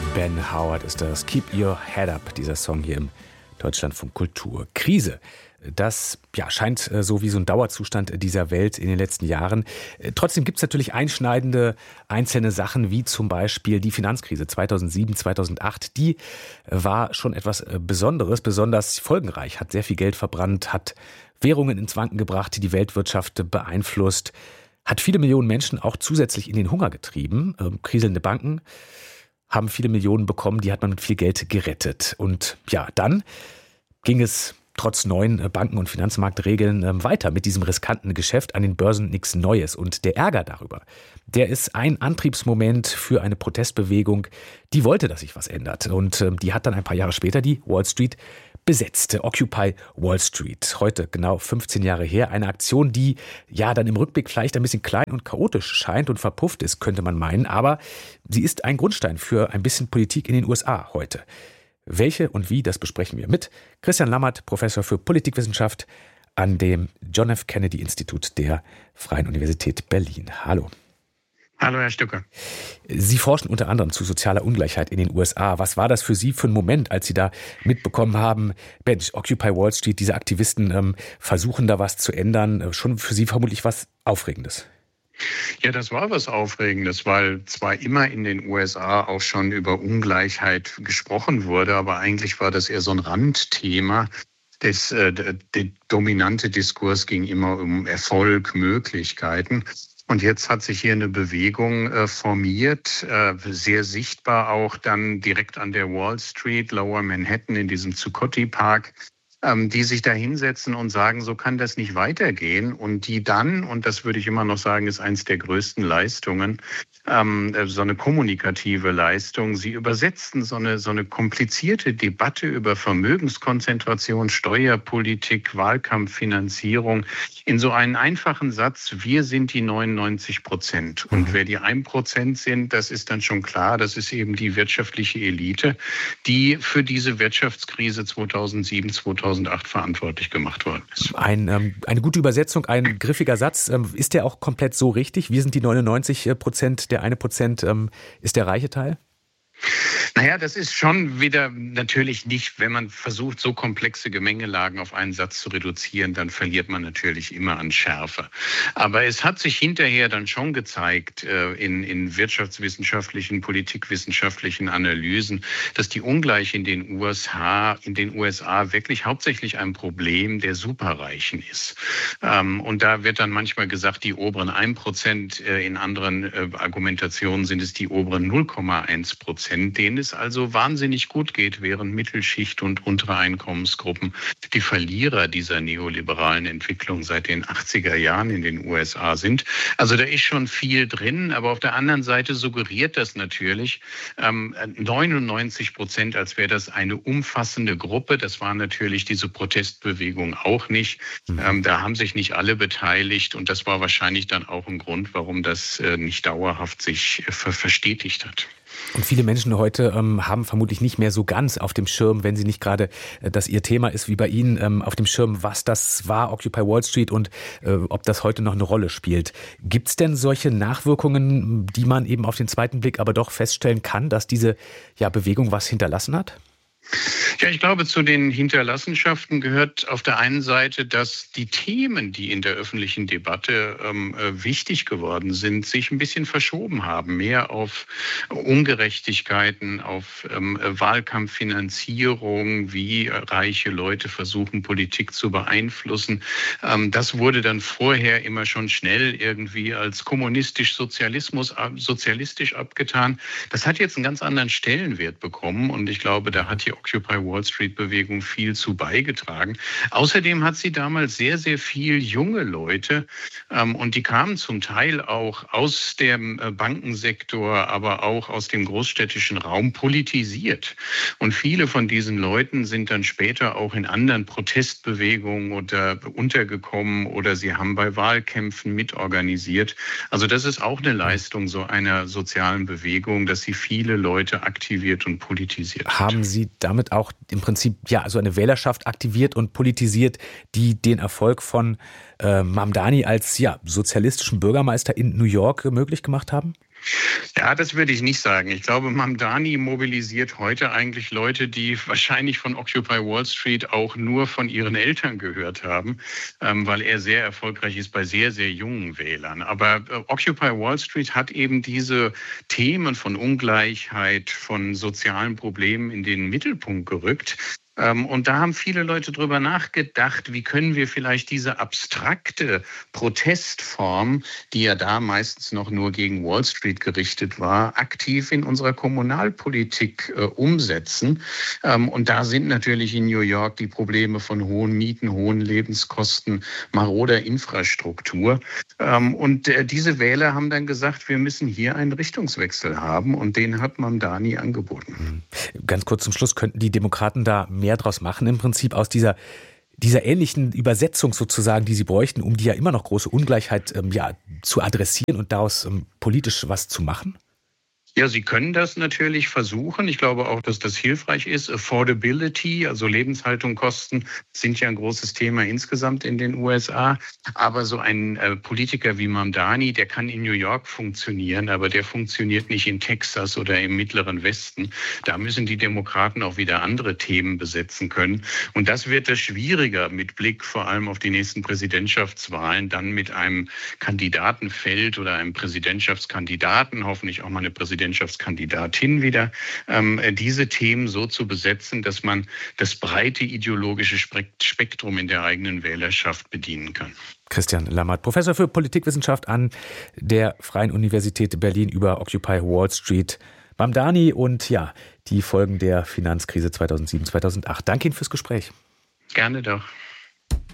Ben Howard ist das. Keep Your Head Up, dieser Song hier im Deutschlandfunk Kultur. Krise. Das scheint so wie so ein Dauerzustand dieser Welt in den letzten Jahren. Trotzdem gibt es natürlich einschneidende einzelne Sachen, wie zum Beispiel die Finanzkrise 2007, 2008. Die war schon etwas Besonderes, besonders folgenreich, hat sehr viel Geld verbrannt, hat Währungen ins Wanken gebracht, die Weltwirtschaft beeinflusst, hat viele Millionen Menschen auch zusätzlich in den Hunger getrieben. Kriselnde Banken haben viele Millionen bekommen, die hat man mit viel Geld gerettet. Und ja, dann ging es trotz neuen Banken- und Finanzmarktregeln weiter mit diesem riskanten Geschäft an den Börsen nichts Neues. Und der Ärger darüber, der ist ein Antriebsmoment für eine Protestbewegung, die wollte, dass sich was ändert. Und die hat dann ein paar Jahre später die Wall Street besetzt. Occupy Wall Street. Heute genau 15 Jahre her. Eine Aktion, die ja dann im Rückblick vielleicht ein bisschen klein und chaotisch scheint und verpufft ist, könnte man meinen. Aber sie ist ein Grundstein für ein bisschen Politik in den USA heute. Welche und wie, das besprechen wir mit Christian Lammert, Professor für Politikwissenschaft an dem John F. Kennedy Institut der Freien Universität Berlin. Hallo. Hallo, Herr Stücker. Sie forschen unter anderem zu sozialer Ungleichheit in den USA. Was war das für Sie für ein Moment, als Sie da mitbekommen haben, Mensch, Occupy Wall Street, diese Aktivisten versuchen da was zu ändern? Schon für Sie vermutlich was Aufregendes. Ja, das war was Aufregendes, weil zwar immer in den USA auch schon über Ungleichheit gesprochen wurde, aber eigentlich war das eher so ein Randthema. Der dominante Diskurs ging immer um Erfolg, Möglichkeiten. Und jetzt hat sich hier eine Bewegung formiert, sehr sichtbar auch dann direkt an der Wall Street, Lower Manhattan in diesem Zuccotti Park, die sich da hinsetzen und sagen, so kann das nicht weitergehen. Und die dann, und das würde ich immer noch sagen, ist eins der größten Leistungen, so eine kommunikative Leistung. Sie übersetzten so eine komplizierte Debatte über Vermögenskonzentration, Steuerpolitik, Wahlkampffinanzierung in so einen einfachen Satz: Wir sind die 99%. Und wer die 1% sind, das ist dann schon klar, das ist eben die wirtschaftliche Elite, die für diese Wirtschaftskrise 2007, 2008 verantwortlich gemacht worden ist. Eine gute Übersetzung, ein griffiger Satz. Ist der auch komplett so richtig? Wir sind die 99%, der 1% ist der reiche Teil? Naja, das ist schon wieder natürlich nicht, wenn man versucht, so komplexe Gemengelagen auf einen Satz zu reduzieren, dann verliert man natürlich immer an Schärfe. Aber es hat sich hinterher dann schon gezeigt, in wirtschaftswissenschaftlichen, politikwissenschaftlichen Analysen, dass die Ungleichheit in den USA wirklich hauptsächlich ein Problem der Superreichen ist. Und da wird dann manchmal gesagt, die oberen 1%, in anderen Argumentationen sind es die oberen 0,1%. Denen es also wahnsinnig gut geht, während Mittelschicht und untere Einkommensgruppen die Verlierer dieser neoliberalen Entwicklung seit den 80er Jahren in den USA sind. Also da ist schon viel drin, aber auf der anderen Seite suggeriert das natürlich 99%, als wäre das eine umfassende Gruppe. Das war natürlich diese Protestbewegung auch nicht. Da haben sich nicht alle beteiligt und das war wahrscheinlich dann auch ein Grund, warum das nicht dauerhaft sich verstetigt hat. Und viele Menschen heute haben vermutlich nicht mehr so ganz auf dem Schirm, wenn sie nicht gerade, dass ihr Thema ist wie bei Ihnen, auf dem Schirm, was das war, Occupy Wall Street, und ob das heute noch eine Rolle spielt. Gibt es denn solche Nachwirkungen, die man eben auf den zweiten Blick aber doch feststellen kann, dass diese Bewegung was hinterlassen hat? Ja, ich glaube, zu den Hinterlassenschaften gehört auf der einen Seite, dass die Themen, die in der öffentlichen Debatte wichtig geworden sind, sich ein bisschen verschoben haben. Mehr auf Ungerechtigkeiten, auf Wahlkampffinanzierung, wie reiche Leute versuchen, Politik zu beeinflussen. Das wurde dann vorher immer schon schnell irgendwie als sozialistisch abgetan. Das hat jetzt einen ganz anderen Stellenwert bekommen und ich glaube, da hat die Occupy Wall Street Bewegung viel zu beigetragen. Außerdem hat sie damals sehr, sehr viel junge Leute und die kamen zum Teil auch aus dem Bankensektor, aber auch aus dem großstädtischen Raum politisiert. Und viele von diesen Leuten sind dann später auch in anderen Protestbewegungen oder untergekommen oder sie haben bei Wahlkämpfen mitorganisiert. Also das ist auch eine Leistung so einer sozialen Bewegung, dass sie viele Leute aktiviert und politisiert hat. Haben Sie damit auch im Prinzip so eine Wählerschaft aktiviert und politisiert, die den Erfolg von Mamdani als sozialistischen Bürgermeister in New York möglich gemacht haben? Ja, das würde ich nicht sagen. Ich glaube, Mamdani mobilisiert heute eigentlich Leute, die wahrscheinlich von Occupy Wall Street auch nur von ihren Eltern gehört haben, weil er sehr erfolgreich ist bei sehr, sehr jungen Wählern. Aber Occupy Wall Street hat eben diese Themen von Ungleichheit, von sozialen Problemen in den Mittelpunkt gerückt. Und da haben viele Leute drüber nachgedacht, wie können wir vielleicht diese abstrakte Protestform, die ja da meistens noch nur gegen Wall Street gerichtet war, aktiv in unserer Kommunalpolitik umsetzen. Und da sind natürlich in New York die Probleme von hohen Mieten, hohen Lebenskosten, maroder Infrastruktur. Und diese Wähler haben dann gesagt, wir müssen hier einen Richtungswechsel haben. Und den hat Mamdani angeboten. Ganz kurz zum Schluss, könnten die Demokraten da mehr draus machen, im Prinzip aus dieser ähnlichen Übersetzung sozusagen, die sie bräuchten, um die ja immer noch große Ungleichheit zu adressieren und daraus politisch was zu machen? Ja, Sie können das natürlich versuchen. Ich glaube auch, dass das hilfreich ist. Affordability, also Lebenshaltungskosten, sind ja ein großes Thema insgesamt in den USA. Aber so ein Politiker wie Mamdani, der kann in New York funktionieren, aber der funktioniert nicht in Texas oder im Mittleren Westen. Da müssen die Demokraten auch wieder andere Themen besetzen können. Und das wird es schwieriger mit Blick vor allem auf die nächsten Präsidentschaftswahlen, dann mit einem Kandidatenfeld oder einem Präsidentschaftskandidaten, hoffentlich auch mal eine Präsidentschaftskandidatin wieder, diese Themen so zu besetzen, dass man das breite ideologische Spektrum in der eigenen Wählerschaft bedienen kann. Christian Lammert, Professor für Politikwissenschaft an der Freien Universität Berlin über Occupy Wall Street, Mamdani und die Folgen der Finanzkrise 2007, 2008. Danke Ihnen fürs Gespräch. Gerne doch.